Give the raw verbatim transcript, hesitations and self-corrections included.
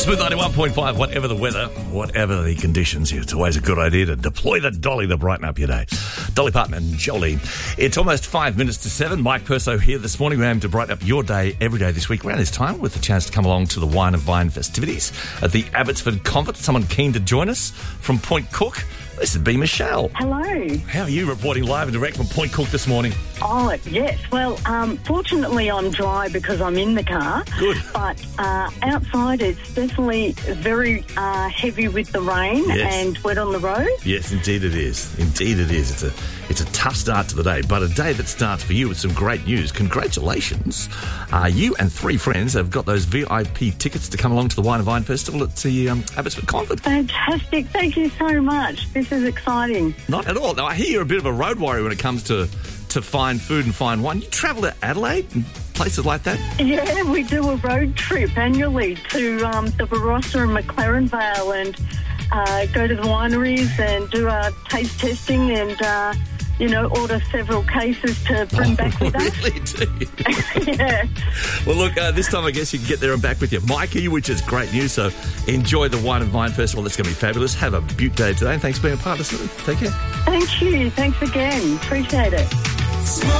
Smooth ninety-one point five, whatever the weather, whatever the conditions, it's always a good idea to deploy the dolly to brighten up your day. Dolly Parton and Jolene. It's almost five minutes to seven. Mike Perso here this morning. We aim to brighten up your day every day this week around this time with a chance to come along to the Wine and Vine festivities at the Abbotsford Convent. Someone keen to join us from Point Cook. This would be Michelle. Hello. How are you reporting live and direct from Point Cook this morning? Oh, yes. Well, um, fortunately I'm dry because I'm in the car. Good. But uh, outside it's definitely very uh, heavy with the rain Yes. and wet on the road. Yes, indeed it is. Indeed it is. It's a it's a tough start to the day, but a day that starts for you with some great news. Congratulations. Uh, you and three friends have got those V I P tickets to come along to the Wine and Vine Festival at the um, Abbotsford Convent. Fantastic. Thank you so much. This is exciting. Not at all. Now, I hear you're a bit of a road warrior when it comes to, to fine food and fine wine. You travel to Adelaide and places like that? Yeah, we do a road trip annually to um, the Barossa and McLaren Vale and uh, go to the wineries and do our taste testing and, uh, you know, order several cases to bring Oh, back with us. really do you? Yeah. Well, look, uh, this time I guess you can get there and back with your Mikey, which is great news. So enjoy the Wine and Vine Festival. That's going to be fabulous. Have a beaut day today. And thanks for being a part of it. Take care. Thank you. Thanks again. Appreciate it.